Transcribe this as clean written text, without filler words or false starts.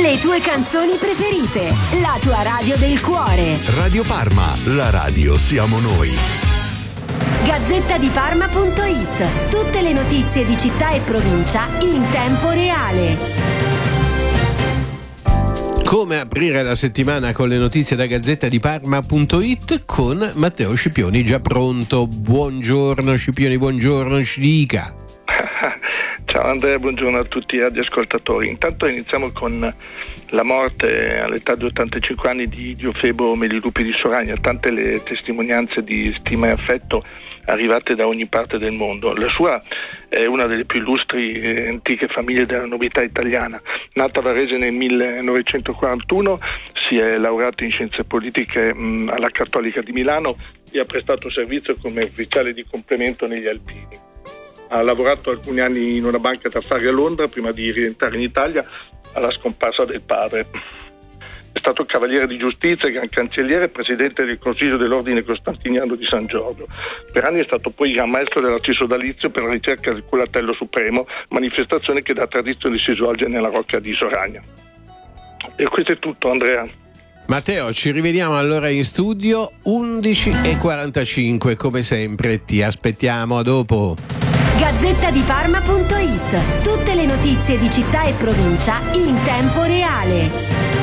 Le tue canzoni preferite, la tua radio del cuore. Radio Parma, la radio siamo noi. Gazzettadiparma.it. Tutte le notizie di città e provincia in tempo reale. Come aprire la settimana con le notizie da Gazzettadiparma.it con Matteo Scipioni già pronto. Buongiorno Scipioni, buongiorno, ci dica. Ciao Andrea, buongiorno a tutti gli radioascoltatori. Intanto iniziamo con la morte all'età di 85 anni di Diofebo Melilupi di Soragna, tante le testimonianze di stima e affetto arrivate da ogni parte del mondo. La sua è una delle più illustri e antiche famiglie della nobiltà italiana. Nato a Varese nel 1941, si è laureato in scienze politiche alla Cattolica di Milano e ha prestato servizio come ufficiale di complemento negli Alpini. Ha lavorato alcuni anni in una banca d'affari a Londra prima di rientrare in Italia alla scomparsa del padre. È stato cavaliere di giustizia, gran cancelliere e presidente del Consiglio dell'Ordine Costantiniano di San Giorgio. Per anni è stato poi gran maestro dell'Arci Sodalizio per la ricerca del Culatello Supremo, manifestazione che da tradizione si svolge nella Rocca di Soragna. E questo è tutto, Andrea. Matteo, ci rivediamo allora in studio 11:45 come sempre, ti aspettiamo, a dopo. Gazzettadiparma.it. Tutte le notizie di città e provincia in tempo reale.